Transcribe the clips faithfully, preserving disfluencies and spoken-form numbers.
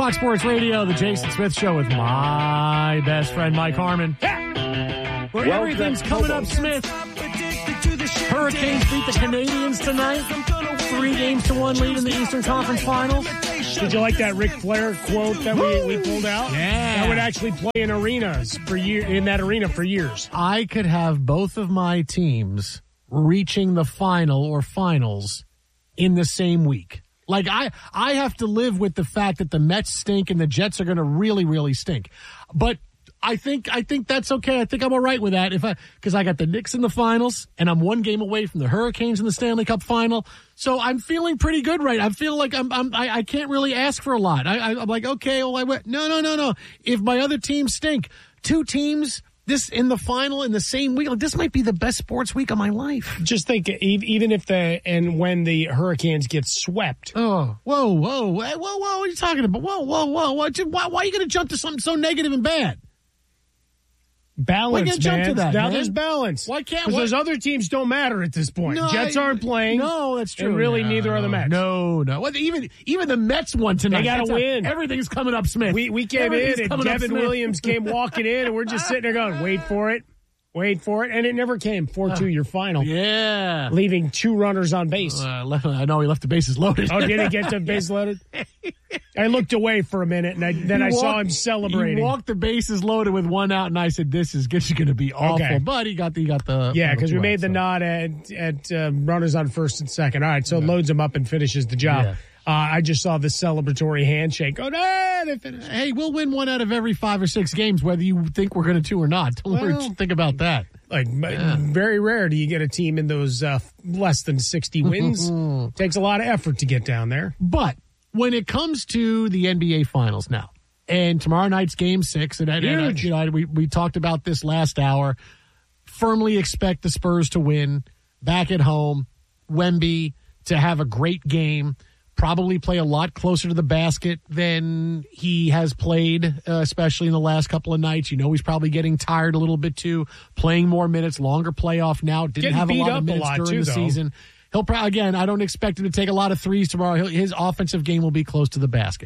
Fox Sports Radio, the Jason Smith Show with my best friend, Mike Harmon. Yeah. Where well, everything's coming up, Smith. Hurricanes beat the Canadians tonight. Three games to one lead in the Eastern Conference Finals. Did you like that Ric Flair quote that we, we pulled out? Yeah. That would actually play in arenas for year, in that arena for years. I could have both of my teams reaching the final or finals in the same week. Like, I, I have to live with the fact that the Mets stink and the Jets are going to really, really stink. But I think I think that's okay. I think I'm all right with that. If I because I got the Knicks in the finals and I'm one game away from the Hurricanes in the Stanley Cup final, so I'm feeling pretty good right. I feel like I'm, I'm I, I can't really ask for a lot. I, I, I'm like, okay, well, I went, no, no, no, no. If my other teams stink, two teams this in the final in the same week, like, this might be the best sports week of my life. Just think, even if the and when the Hurricanes get swept. Oh, whoa, whoa, whoa, whoa, whoa! What are you talking about? Whoa, whoa, whoa! Why, why, why are you going to jump to something so negative and bad? Balance, man. Jump to that, now man. There's balance. Why can't? Because those other teams don't matter at this point. No, Jets I, aren't playing. No, that's true. And really, no, neither no, are the Mets. No, no. Well, even even the Mets won tonight. They got to win. A, everything's coming up, Smith. We we came in and Devin Williams came walking in, and we're just sitting there going, "Wait for it, wait for it," and it never came. Four two, your final. Yeah, leaving two runners on base. Uh, left, I know he left the bases loaded. Oh, did he get the base loaded? I looked away for a minute, and I, then he I walked, saw him celebrating. He walked the bases loaded with one out, and I said, "This is going to be awful." Okay. But he got the he got the yeah, because we made out, the so. nod at at uh, runners on first and second. All right, so yeah. Loads him up and finishes the job. Yeah. Uh, I just saw the celebratory handshake. Oh, no, they finished. Hey, we'll win one out of every five or six games, whether you think we're going to or not. Don't well, worry, think about that. Like, yeah. Very rare do you get a team in those uh, less than sixty wins. Takes a lot of effort to get down there. But when it comes to the N B A Finals now, and tomorrow night's Game Six, and, and, and you know, we we talked about this last hour. Firmly expect the Spurs to win back at home. Wemby to have a great game. Probably play a lot closer to the basket than he has played, uh, especially in the last couple of nights. You know, he's probably getting tired a little bit too, playing more minutes, longer playoff now. Didn't Getting have a lot of minutes lot during too, the though. season. He'll probably, again, I don't expect him to take a lot of threes tomorrow. He'll, his offensive game will be close to the basket.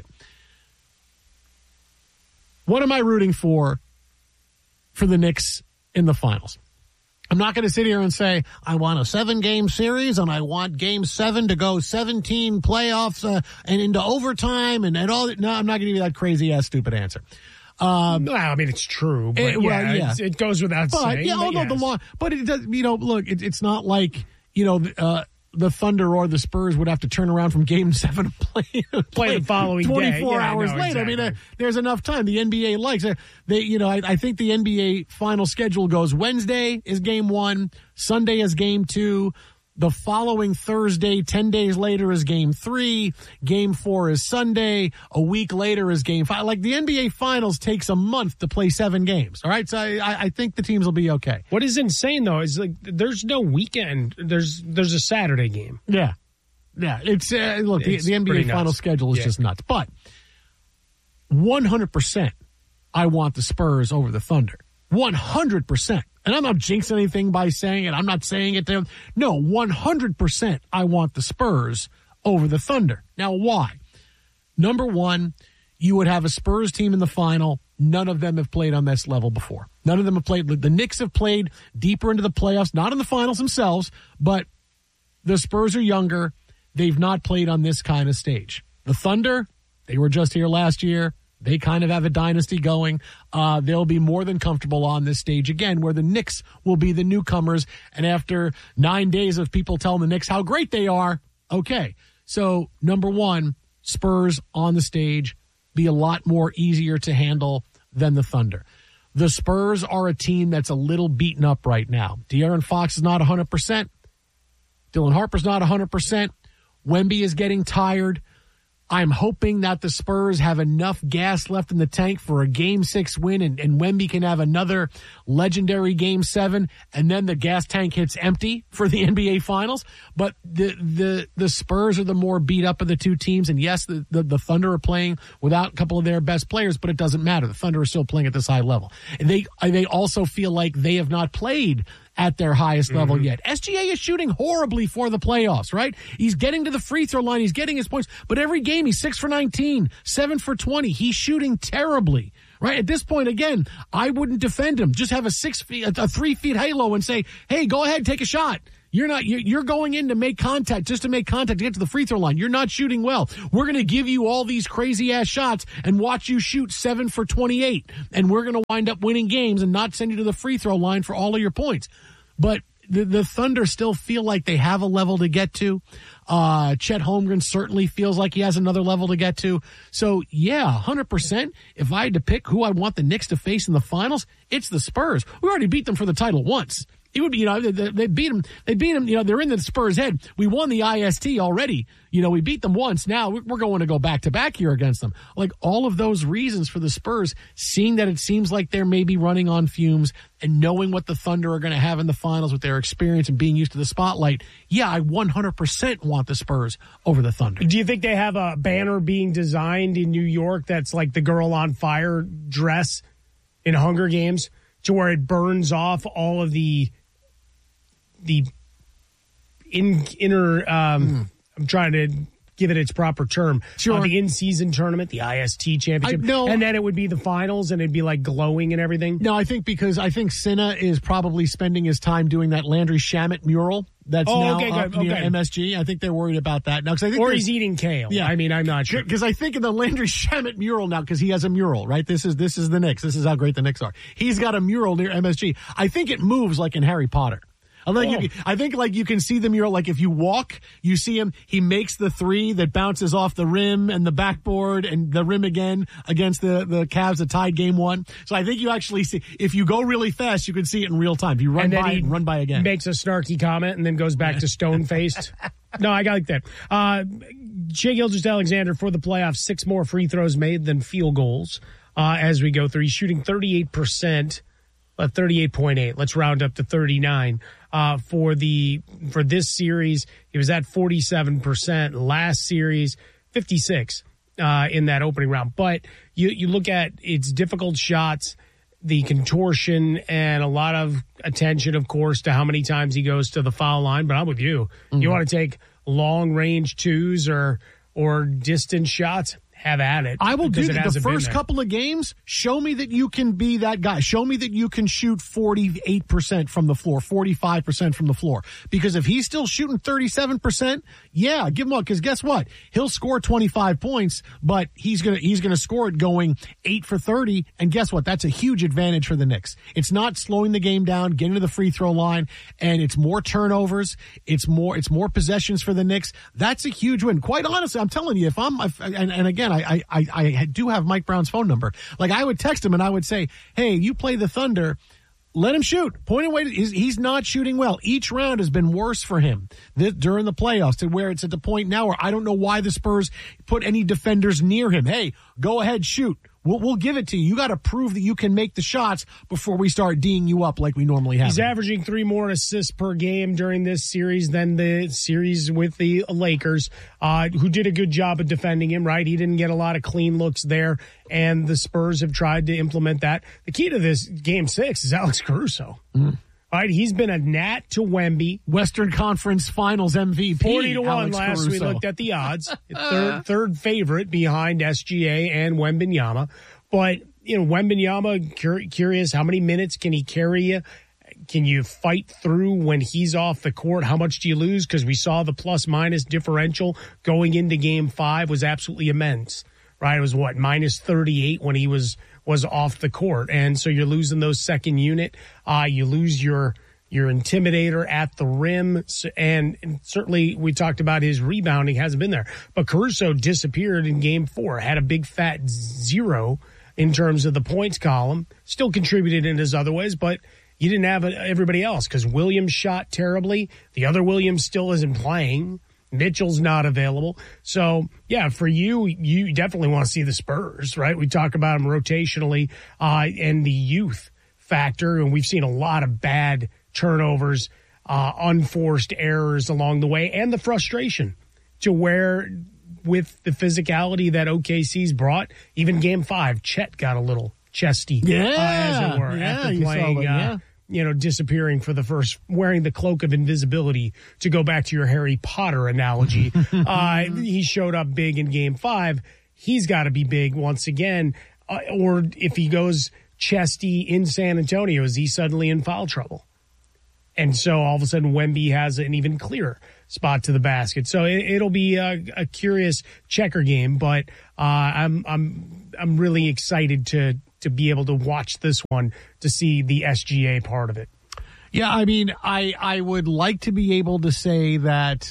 What am I rooting for for the Knicks in the finals? I'm not going to sit here and say, I want a seven-game series and I want game seven to go seventeen playoffs uh, and into overtime and, and all that. No, I'm not going to give you that crazy-ass stupid answer. Um, well, I mean, it's true, but it, well, yeah, yeah. It's, it goes without but, saying. Yeah, but although yes. the law, but it does, you know, look, it, it's not like, you know, uh, the Thunder or the Spurs would have to turn around from Game Seven and play, play, play the following twenty-four day. Yeah, hours no, later. exactly. I mean, uh, there's enough time. The N B A likes it. They, you know, I, I think the N B A final schedule goes Wednesday is Game One, Sunday is Game Two. The following Thursday, ten days later, is Game Three. Game Four is Sunday. A week later is Game Five. Like, the N B A Finals takes a month to play seven games. All right, so I, I think the teams will be okay. What is insane though is like there's no weekend. There's there's a Saturday game. Yeah, yeah. It's uh, look it's the, the N B A final nuts. schedule is yeah. just nuts. But one hundred percent, I want the Spurs over the Thunder. one hundred percent. And I'm not jinxing anything by saying it. I'm not saying it to them. No, one hundred percent I want the Spurs over the Thunder. Now, why? Number one, you would have a Spurs team in the final. None of them have played on this level before. None of them have played. The Knicks have played deeper into the playoffs, not in the finals themselves, but the Spurs are younger. They've not played on this kind of stage. The Thunder, they were just here last year. They kind of have a dynasty going. Uh, they'll be more than comfortable on this stage again, where the Knicks will be the newcomers. And after nine days of people telling the Knicks how great they are, okay. So, number one, Spurs on the stage be a lot more easier to handle than the Thunder. The Spurs are a team that's a little beaten up right now. De'Aaron Fox is not one hundred percent. Dylan Harper's not one hundred percent. Wemby is getting tired. I'm hoping that the Spurs have enough gas left in the tank for a Game Six win, and, and Wemby can have another legendary Game Seven, and then the gas tank hits empty for the N B A Finals. But the the the Spurs are the more beat up of the two teams, and yes, the, the, the Thunder are playing without a couple of their best players, but it doesn't matter. The Thunder are still playing at this high level. And they they also feel like they have not played at their highest Mm-hmm. level yet. S G A is shooting horribly for the playoffs, right? He's getting to the free throw line. He's getting his points. But every game, he's six for nineteen, seven for twenty. He's shooting terribly, right? At this point, again, I wouldn't defend him. Just have a six feet, a three feet halo and say, hey, go ahead, take a shot. You're not, you're going in to make contact, just to make contact, to get to the free throw line. You're not shooting well. We're going to give you all these crazy ass shots and watch you shoot seven for twenty-eight. And we're going to wind up winning games and not send you to the free throw line for all of your points. But the, the Thunder still feel like they have a level to get to. Uh, Chet Holmgren certainly feels like he has another level to get to. So yeah, one hundred percent. If I had to pick who I want the Knicks to face in the finals, it's the Spurs. We already beat them for the title once. It would be, you know, they, they beat them. They beat them. You know, they're in the Spurs' head. We won the I S T already. You know, we beat them once. Now we're going to go back to back here against them. Like all of those reasons for the Spurs, seeing that it seems like they're maybe running on fumes and knowing what the Thunder are going to have in the finals with their experience and being used to the spotlight. Yeah, I one hundred percent want the Spurs over the Thunder. Do you think they have a banner being designed in New York that's like the Girl on Fire dress in Hunger Games, to where it burns off all of the the in, inner, um, mm. I'm trying to give it its proper term, sure. uh, the in-season tournament, the I S T championship, I, no, and then it would be the finals, and it'd be like glowing and everything? No, I think because I think Sinna is probably spending his time doing that Landry Shamet mural that's oh, now okay, up good. near Okay. M S G. I think they're worried about that now. Cause I think or he's eating kale. Yeah. I mean, I'm not sure. Because I think of the Landry Shamet mural now, because he has a mural, right? This is this is the Knicks. This is how great the Knicks are. He's got a mural near M S G. I think it moves like in Harry Potter. I think, oh. you, I think like you can see the mural, like if you walk, you see him, he makes the three that bounces off the rim and the backboard and the rim again against the, the Cavs that tied game one. So I think you actually see, if you go really fast, you can see it in real time. If you run and by and run by again. Makes a snarky comment and then goes back to stone-faced. No, I like that. Uh, Shai Gilgeous-Alexander for the playoffs, six more free throws made than field goals uh, as we go through. He's shooting thirty-eight percent. Uh, thirty-eight point eight. Let's round up to thirty-nine. Uh, for the for this series, he was at forty-seven percent. Last series, fifty-six uh, in that opening round. But you you look at its difficult shots, the contortion, and a lot of attention, of course, to how many times he goes to the foul line. But I'm with you. Mm-hmm. You want to take long range twos or or distance shots? Have at it. I will do that. The first couple of games, show me that you can be that guy. Show me that you can shoot forty-eight percent from the floor, forty-five percent from the floor. Because if he's still shooting thirty-seven percent, yeah, give him up. Because guess what? He'll score twenty-five points, but he's gonna he's gonna score it going eight for thirty. And guess what? That's a huge advantage for the Knicks. It's not slowing the game down, getting to the free throw line, and it's more turnovers. It's more it's more possessions for the Knicks. That's a huge win. Quite honestly, I'm telling you, if I'm if, and, and again. I, I, I do have Mike Brown's phone number. Like I would text him and I would say, hey, you play the Thunder, let him shoot. Point away. He's, he's not shooting well. Each round has been worse for him this, during the playoffs, to where it's at the point now where I don't know why the Spurs put any defenders near him. Hey, go ahead, shoot. We'll, we'll give it to you. You got to prove that you can make the shots before we start D'ing you up like we normally have. He's averaging three more assists per game during this series than the series with the Lakers, uh, who did a good job of defending him, right? He didn't get a lot of clean looks there, and the Spurs have tried to implement that. The key to this game six is Alex Caruso. Mm. All right, he's been a gnat to Wemby. Western Conference Finals M V P. forty to one Alex last Caruso. we looked at the odds. third, third favorite behind S G A and Wembanyama. But, you know, Wembanyama, cur- curious, how many minutes can he carry you? Can you fight through when he's off the court? How much do you lose? Because we saw the plus-minus differential going into game five was absolutely immense, right? It was, what, minus thirty-eight when he was was off the court. And so you're losing those second unit. Uh, you lose your your intimidator at the rim. And, and certainly we talked about his rebounding hasn't been there. But Caruso disappeared in game four, had a big fat zero in terms of the points column. Still contributed in his other ways, but you didn't have everybody else because Williams shot terribly. The other Williams still isn't playing. Mitchell's not available. So, yeah, for you, you definitely want to see the Spurs, right? We talk about them rotationally uh, and the youth factor, and we've seen a lot of bad turnovers, uh, unforced errors along the way, and the frustration to where with the physicality that O K C's brought, even game five, Chet got a little chesty, yeah, uh, as it were, yeah, after you playing, saw that, yeah. uh, you know, disappearing for the first, wearing the cloak of invisibility, to go back to your Harry Potter analogy. uh, he showed up big in game five. He's got to be big once again. Uh, or if he goes chesty in San Antonio, is he suddenly in foul trouble? And so all of a sudden Wemby has an even clearer spot to the basket. So it, it'll be a, a curious checker game, but uh, I'm I'm I'm really excited to to be able to watch this one to see the S G A part of it. Yeah, I mean, I I would like to be able to say that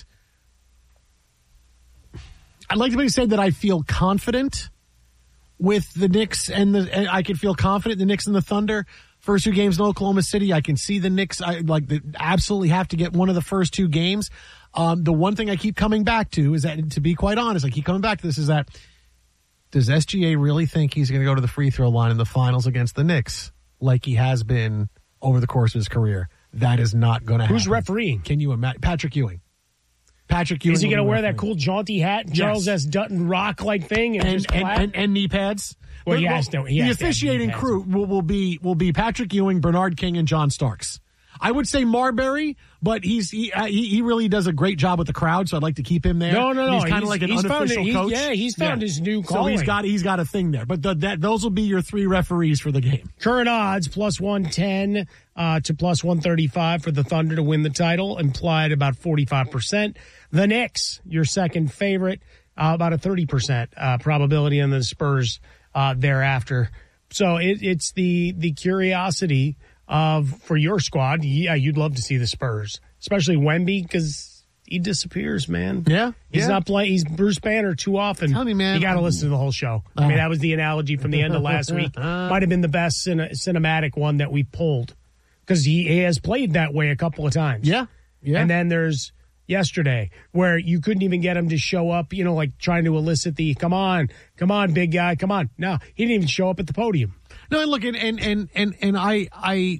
I'd like to be able to say that I feel confident with the Knicks and the and I can feel confident in the Knicks and the Thunder. First two games in Oklahoma City, I can see the Knicks. I like the, absolutely have to get one of the first two games. Um, the one thing I keep coming back to is that, to be quite honest, I keep coming back to this is that does S G A really think he's going to go to the free throw line in the finals against the Knicks like he has been over the course of his career? That is not going to happen. Who's refereeing? Can you imagine? Patrick Ewing. Patrick Ewing. Is he going to wear refereeing. that cool jaunty hat, Charles Yes. S. Dutton rock like thing, and, and just and, clap? and, and knee pads? Well, he has to- he the has to have officiating knee pads. crew will, will be will be Patrick Ewing, Bernard King, and John Starks. I would say Marbury, but he's he uh, he, he really does a great job with the crowd, so I'd like to keep him there. No, no, no. He's kind He's- of like an he's found unofficial it. He- coach. yeah, he's found his new So he's calling. got he's got a thing there. But the, that those will be your three referees for the game. Current odds, plus one ten uh, to plus one thirty-five for the Thunder to win the title, implied about forty-five percent. The Knicks, your second favorite, uh, about a thirty percent uh, probability, and the Spurs uh, thereafter. So it, it's the the curiosity of, for your squad, yeah, you'd love to see the Spurs, especially Wemby, because he disappears, man. Yeah, He's yeah. not playing. He's Bruce Banner too often. Tell me, man. You got to listen to the whole show. I mean, that was the analogy from the end of last week. Might have been the best cin- cinematic one that we pulled, because he, he has played that way a couple of times. Yeah, yeah. And then there's yesterday where you couldn't even get him to show up, you know, like trying to elicit the, come on, come on, big guy, come on. No, he didn't even show up at the podium. No, and look, and and and and, and I, I,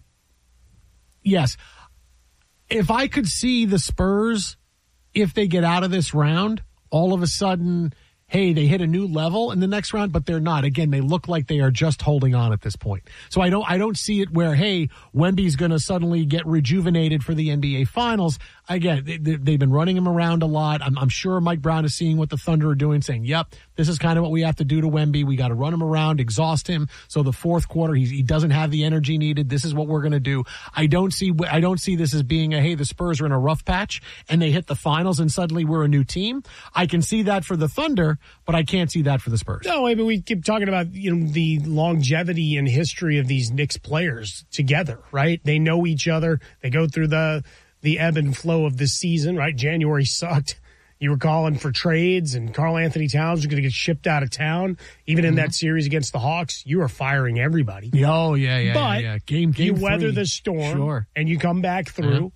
yes, if I could see the Spurs, if they get out of this round, all of a sudden, hey, they hit a new level in the next round, but they're not. Again, they look like they are just holding on at this point. So I don't, I don't see it where, hey, Wemby's going to suddenly get rejuvenated for the N B A Finals. Again, they, they've been running him around a lot. I'm, I'm sure Mike Brown is seeing what the Thunder are doing, saying, yep, this is kind of what we have to do to Wemby. We got to run him around, exhaust him. So the fourth quarter, he, he doesn't have the energy needed. This is what we're going to do. I don't see, I don't see this as being a, hey, the Spurs are in a rough patch and they hit the finals and suddenly we're a new team. I can see that for the Thunder, but I can't see that for the Spurs. No, I mean, we keep talking about, you know, the longevity and history of these Knicks players together, right? They know each other. They go through the the ebb and flow of this season, right? January sucked. You were calling for trades, and Karl Anthony Towns was going to get shipped out of town. Even in that series against the Hawks, you were firing everybody. Oh, yeah, yeah, But yeah, yeah. Game, game you weather three. the storm, Sure. and you come back through,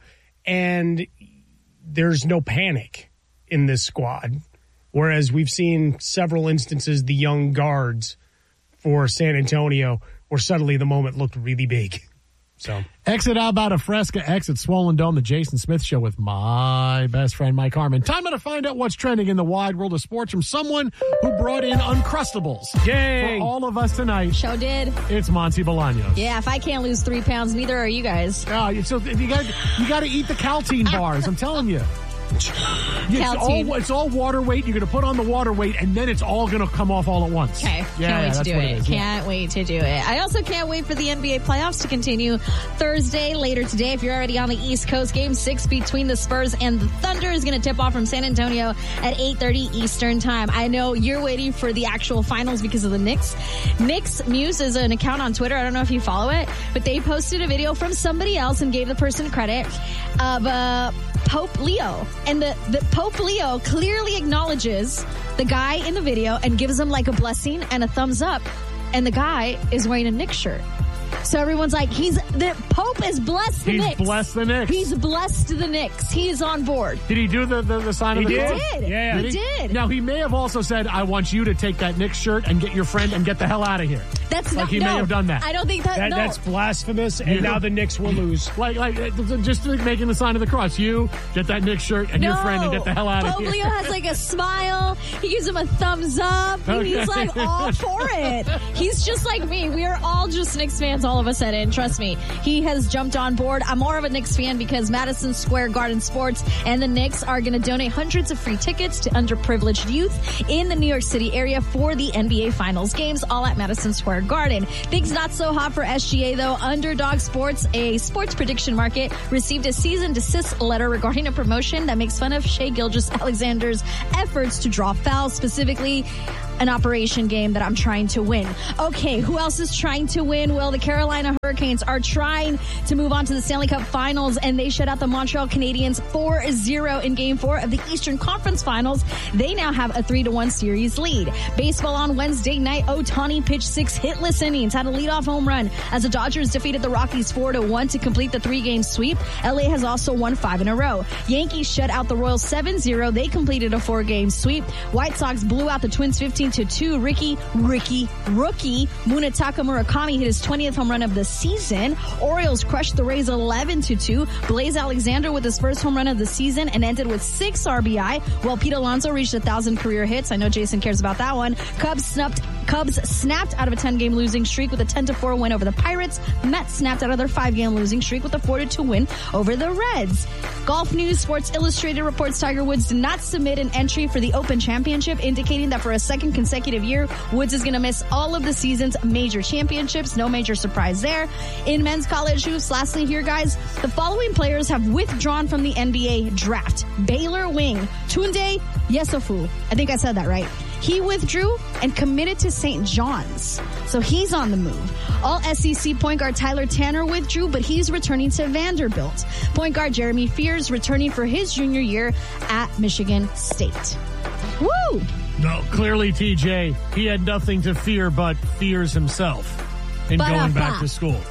and there's no panic in this squad. Whereas we've seen several instances, the young guards for San Antonio, where suddenly the moment looked really big. So Exit Alberta Fresca, exit Swollen Dome, the Jason Smith Show with my best friend Mike Harmon. Time now to find out what's trending in the wide world of sports from someone who brought in Uncrustables Yay! for all of us tonight. Show did. It's Monty Bolaños. Yeah, if I can't lose three pounds, neither are you guys. Oh, you, so you got you got to eat the Caltine bars. I'm telling you. It's Caltine. all, it's all water weight. You're going to put on the water weight, and then it's all going to come off all at once. Okay, Yeah, can't yeah, wait to that's do what it. is, yeah. Can't wait to do it. I also can't wait for the N B A playoffs to continue Thursday, later today. If you're already on the East Coast, Game six between the Spurs and the Thunder is going to tip off from San Antonio at eight thirty Eastern Time. I know you're waiting for the actual finals because of the Knicks. Knicks Muse is an account on Twitter. I don't know if you follow it, but they posted a video from somebody else and gave the person credit of uh, Pope Leo. And the, the Pope Leo clearly acknowledges the guy in the video and gives him like a blessing and a thumbs up. And the guy is wearing a Knicks shirt. So everyone's like, he's the Pope has blessed the He's Knicks. blessed the Knicks. He's blessed the Knicks. He is on board. Did he do the, the, the sign He of the did. cross? He did. Yeah. He Did did. Now, he may have also said, I want you to take that Knicks shirt and get your friend and get the hell out of here. That's Like not, he may no, have done that. I don't think that, that, no. that's blasphemous, and Yeah. now the Knicks will lose. Like, like uh, just like making the sign of the cross. You get that Knicks shirt and no. your friend and get the hell out of Pope here. Leo has like a smile. He gives him a thumbs up. And Okay. he's like all for it. He's just like me. We are all just Knicks fans all of a sudden. Trust me. He has jumped on board. I'm more of a Knicks fan because Madison Square Garden Sports and the Knicks are going to donate hundreds of free tickets to underprivileged youth in the New York City area for the N B A Finals games, all at Madison Square Garden. Things not so hot for S G A, though. Underdog Sports, a sports prediction market, received a cease and desist letter regarding a promotion that makes fun of Shai Gilgeous-Alexander's efforts to draw fouls, specifically an operation game that I'm trying to win. Okay, who else is trying to win? Well, the Carolina Hurricanes are trying to move on to the Stanley Cup Finals, and they shut out the Montreal Canadiens four zero in Game four of the Eastern Conference Finals. They now have a three to one series lead. Baseball on Wednesday night, Ohtani pitched six hitless innings, had a leadoff home run as the Dodgers defeated the Rockies four to one to complete the three-game sweep. L A has also won five in a row. Yankees shut out the Royals seven zero. They completed a four-game sweep. White Sox blew out the Twins fifteen to two. Ricky, Ricky, rookie Munetaka Murakami hit his twentieth home run of the season. Orioles crushed the Rays eleven to two. Blaze Alexander with his first home run of the season and ended with six R B I, while Pete Alonso reached a thousand career hits. I know Jason cares about that one. Cubs snapped Cubs snapped out of a ten-game losing streak with a ten to four win over the Pirates. Mets snapped out of their five-game losing streak with a four to two win over the Reds. Golf news, Sports Illustrated reports Tiger Woods did not submit an entry for the Open Championship, indicating that for a second consecutive year, Woods is going to miss all of the season's major championships. No major surprise there. In men's college hoops, lastly here, guys, the following players have withdrawn from the N B A draft. Baylor wing Tunde Yesofu. I think I said that right. He withdrew and committed to Saint John's. So he's on the move. All S E C point guard Tyler Tanner withdrew, but he's returning to Vanderbilt. Point guard Jeremy Fears returning for his junior year at Michigan State. Woo! No, clearly, T J, he had nothing to fear but fears himself in going back to school.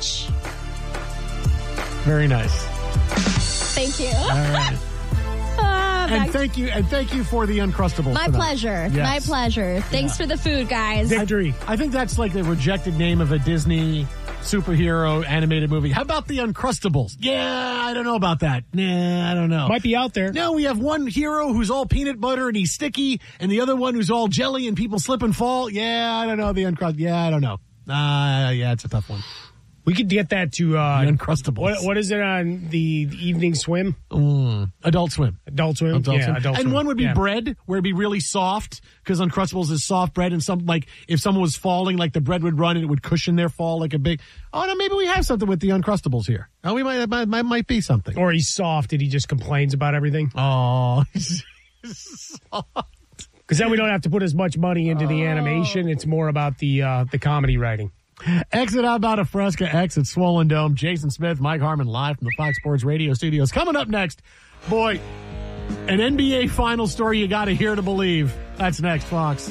Very nice. Thank you. All right. Uh, and thank you, and thank you for the Uncrustables. My tonight. pleasure. Yes. My pleasure. Thanks Yeah. for the food, guys. Victory. I, I think that's like the rejected name of a Disney superhero animated movie. How about the Uncrustables? Yeah, I don't know about that. Nah, I don't know. Might be out there. No, we have one hero who's all peanut butter and he's sticky, and the other one who's all jelly and people slip and fall. Yeah, I don't know. The Uncrustables. Yeah, I don't know. Uh, yeah, it's a tough one. We could get that to uh, The Uncrustables. What, what is it on the, the evening swim? Mm, Adult Swim. Adult Swim? Adult yeah, Swim. Adult and Swim. one would be yeah. bread, where it'd be really soft, because Uncrustables is soft bread, and some, like, if someone was falling, like, the bread would run and it would cushion their fall like a big, oh, no, maybe we have something with the Uncrustables here. Oh, we might, might, might, might be something. Or he's soft and he just complains about everything. Oh, Because then we don't have to put as much money into the animation. It's more about the uh, the comedy writing. Exit out about a Fresca, exit Swollen Dome. Jason Smith, Mike Harmon live from the Fox Sports Radio studios. Coming up next, boy, an N B A final story you got to hear to believe. That's next, Fox.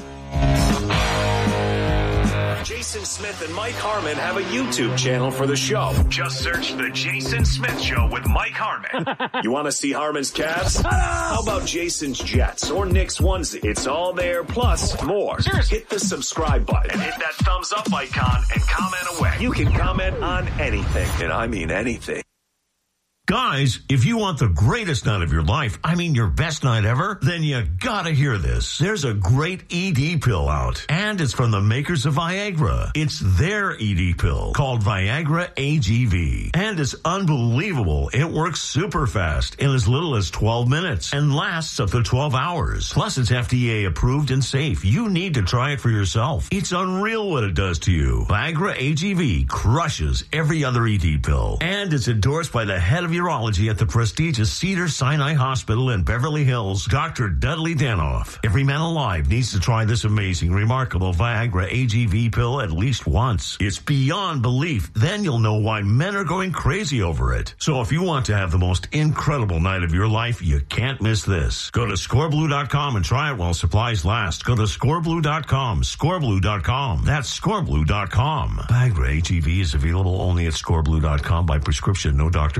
Jason Smith and Mike Harmon have a YouTube channel for the show. Just search The Jason Smith Show with Mike Harmon. You want to see Harmon's Cavs? How about Jason's Jets or Knicks onesie? It's all there, plus more. Hit the subscribe button and hit that thumbs up icon and comment away. You can comment on anything, and I mean anything. Guys, if you want the greatest night of your life, I mean your best night ever, then you gotta hear this. There's a great E D pill out, and it's from the makers of Viagra. It's their E D pill called Viagra A G V, and it's unbelievable. It works super fast in as little as twelve minutes and lasts up to twelve hours. Plus, it's F D A approved and safe. You need to try it for yourself. It's unreal what it does to you. Viagra A G V crushes every other E D pill, and it's endorsed by the head of urology at the prestigious Cedars-Sinai Hospital in Beverly Hills, Doctor Dudley Danoff. Every man alive needs to try this amazing, remarkable Viagra A G V pill at least once. It's beyond belief. Then you'll know why men are going crazy over it. So if you want to have the most incredible night of your life, you can't miss this. Go to score blue dot com and try it while supplies last. Go to score blue dot com, score blue dot com. That's score blue dot com. Viagra A G V is available only at score blue dot com by prescription, no doctor visit.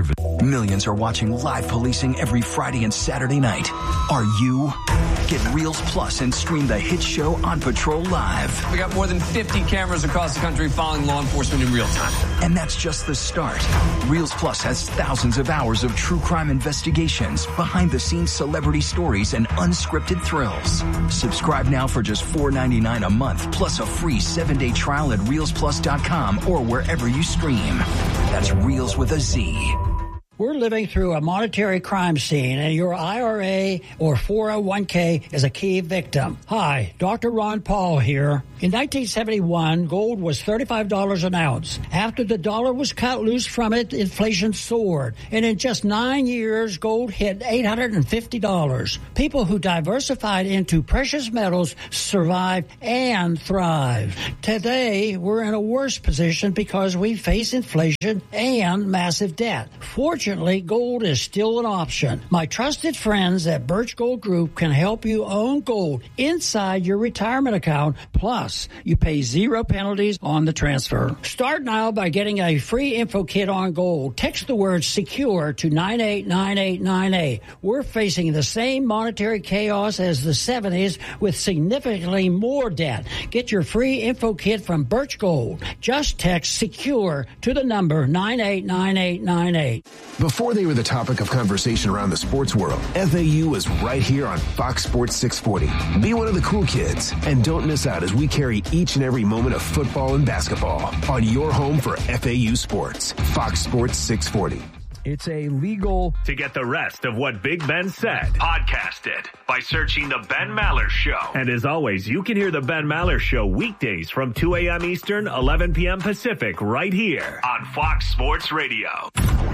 Millions are watching live policing every Friday and Saturday night. Are you? Get Reels Plus and stream the hit show On Patrol live. We got more than fifty cameras across the country following law enforcement in real time. And that's just the start. Reels Plus has thousands of hours of true crime investigations, behind-the-scenes celebrity stories, and unscripted thrills. Subscribe now for just four ninety-nine a month, plus a free seven-day trial at reels plus dot com or wherever you stream. That's Reels with a Z. We're living through a monetary crime scene, and your I R A or four oh one k is a key victim. Hi, Doctor Ron Paul here. In nineteen seventy-one, gold was thirty-five dollars an ounce. After the dollar was cut loose from it, inflation soared. And in just nine years, gold hit eight hundred fifty dollars. People who diversified into precious metals survived and thrived. Today, we're in a worse position because we face inflation and massive debt. Fortunately, Fortunately, gold is still an option. My trusted friends at Birch Gold Group can help you own gold inside your retirement account. Plus, you pay zero penalties on the transfer. Start now by getting a free info kit on gold. Text the word SECURE to nine eight nine eight nine eight. We're facing the same monetary chaos as the seventies with significantly more debt. Get your free info kit from Birch Gold. Just text SECURE to the number nine eight nine eight nine eight. Before they were the topic of conversation around the sports world, F A U is right here on Fox Sports six forty. Be one of the cool kids, and don't miss out as we carry each and every moment of football and basketball on your home for F A U Sports, Fox Sports six forty. It's a legal... To get the rest of what Big Ben said, podcast it by searching The Ben Maller Show. And as always, you can hear The Ben Maller Show weekdays from two a.m. Eastern, eleven p.m. Pacific, right here on Fox Sports Radio.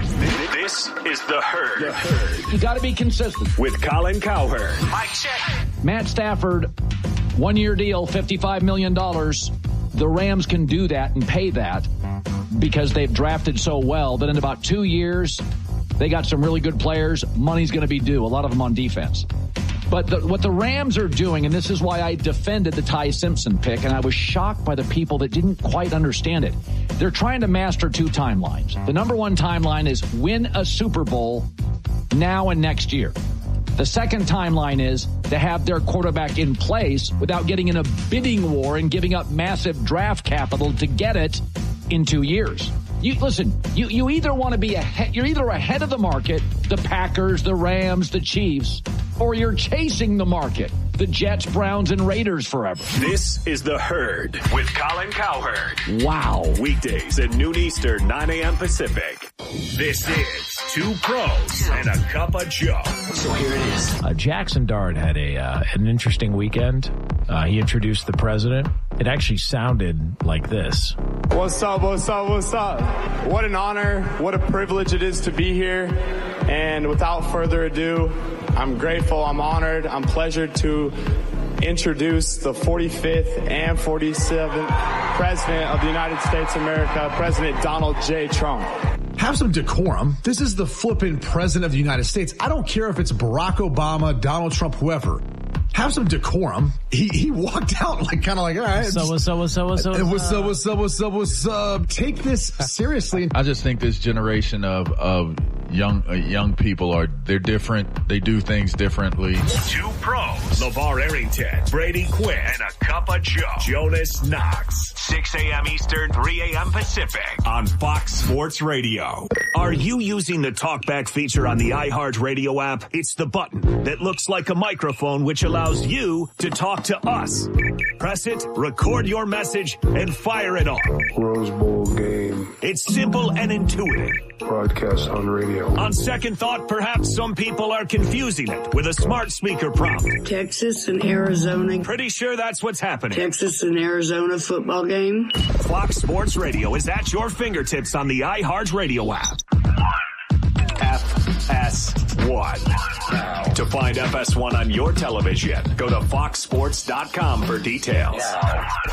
This is The Herd. The Herd. You got to be consistent. With Colin Cowherd. Mike check. Matt Stafford, one-year deal, fifty-five million dollars. The Rams can do that and pay that because they've drafted so well that in about two years, they got some really good players. Money's going to be due, a lot of them on defense. But the, what the Rams are doing, and this is why I defended the Ty Simpson pick, and I was shocked by the people that didn't quite understand it. They're trying to master two timelines. The number one timeline is win a Super Bowl now and next year. The second timeline is to have their quarterback in place without getting in a bidding war and giving up massive draft capital to get it in two years. You listen, you, you either want to be ahead, you're either ahead of the market, the Packers, the Rams, the Chiefs, or you're chasing the market, the Jets, Browns, and Raiders forever. This is The Herd with Colin Cowherd. Wow. Weekdays at noon Eastern, nine a.m. Pacific. This is Two Pros and a Cup of Joe. So here it is. Uh, Jackson Dart had a uh, an interesting weekend. Uh, he introduced the president. It actually sounded like this. What's up, what's up, what's up? What an honor, what a privilege it is to be here. And without further ado, I'm grateful, I'm honored, I'm pleasured to introduce the forty-fifth and forty-seventh President of the United States of America, President Donald J. Trump. Have some decorum. This is the flippin' President of the United States. I don't care if it's Barack Obama, Donald Trump, whoever. Have some decorum. He he walked out like kind of like, all right. So what's up, what's up, what's up, what's up, what's up, what's up, what's up. Take this seriously. I just think this generation of of young uh, young people are, they're different. They do things differently. Two Pros, LeVar Arrington, Brady Quinn, and a Cup of Joe, Jonas Knox. six a.m. Eastern, three a.m. Pacific on Fox Sports Radio. Are you using the TalkBack feature on the iHeartRadio app? It's the button that looks like a microphone which allows you to talk to us. Press it, record your message, and fire it off. Rose Bowl game. It's simple and intuitive. Broadcast on radio. On second thought, perhaps some people are confusing it with a smart speaker prompt. Texas and Arizona. Pretty sure that's what's happening. Texas and Arizona football game. Fox Sports Radio is at your fingertips on the iHeartRadio app. F S one. To find F S one on your television, go to fox sports dot com for details.